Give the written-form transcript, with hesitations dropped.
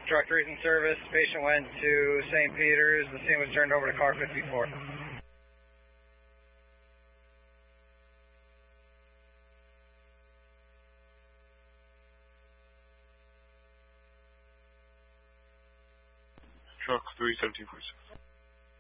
Truck 3's in service. Patient went to St. Peter's. The scene was turned over to car 54. Truck 31746.